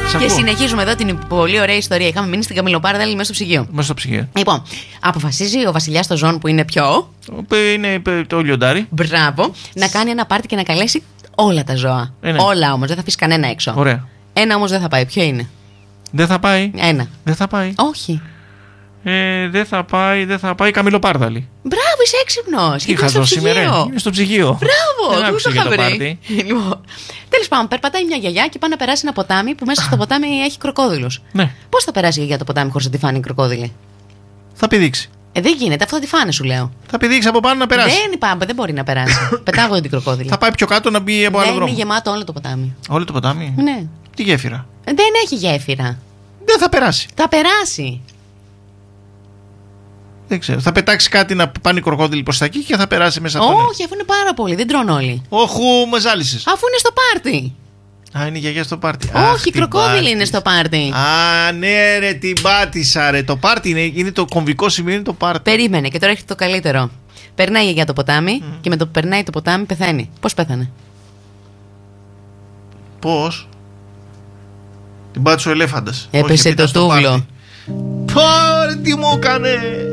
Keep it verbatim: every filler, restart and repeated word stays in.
Και συνεχίζουμε εδώ την πολύ ωραία ιστορία. Είχαμε μείνει στην Καμιλοπάρδαλη μέσα στο ψυγείο. Μέσα στο ψυγείο. Λοιπόν, αποφασίζει ο βασιλιάς των ζώων που είναι ποιο. Είναι το λιοντάρι. Μπράβο. Να κάνει ένα πάρτι και να καλέσει όλα τα ζώα. Ε, ναι. Όλα όμως, δεν θα αφήσει κανένα έξω. Ωραία. Ένα όμως δεν θα πάει. Ποιο είναι? Δεν θα πάει. Ένα. Δεν θα πάει. Όχι. Ε, δεν θα πάει, δεν θα πάει Καμιλοπάρδαλη. Μπράβο, είσαι έξυπνος. Τι χαζό σήμερα. Είναι στο ψυγείο. Μπράβο, δεν το είχα είχα βρει. βρει. Λοιπόν, τέλος πάντων, περπατάει μια γιαγιά και πάει να περάσει ένα ποτάμι που μέσα στο ποτάμι έχει κροκόδιλους. Ναι. Πώς θα περάσει η γιαγιά το ποτάμι χωρίς να τη φάνει η κροκόδιλη? Θα πηδήξει. Ε, δεν γίνεται, αυτό θα τη φάνε, σου λέω. Θα πηδήξει από πάνω να περάσει. Δεν υπάρχει, δεν μπορεί να περάσει. Πετάγονται την κροκόδιλη. Θα πάει πιο κάτω να μπει από άλλο δεν δρόμο. είναι γεμάτο όλο το ποτάμι. Όλο το ποτάμι. Ναι. Τι γέφυρα. Ε, δεν έχει γέφυρα. Δεν θα περάσει. Θα περάσει. Δεν ξέρω. Θα πετάξει κάτι να πάνε οι κροκόδιλοι προς τα εκεί και θα περάσει μέσα από το νερό. Όχι, αφού είναι πάρα πολύ, δεν τρώνε όλοι. Όχου, με ζάλισες. Αφού είναι στο πάρτι. Α, είναι η γιαγιά στο πάρτι. Όχι, οι κροκόδιλοι είναι στο πάρτι. Α, ναι, ρε, την πάτησα, ρε. Το πάρτι είναι, είναι το κομβικό σημείο, είναι το πάρτι. Περίμενε και τώρα έχει το καλύτερο. Περνάει η γιαγιά το ποτάμι Mm. και με το που περνάει το ποτάμι πεθαίνει. Πώς πέθανε? Πώς? Την πάτησε ο ελέφαντας. Έπεσε Όχι, το στο τούβλο. πάρτι. Πω, ρε, τι μου έκανε.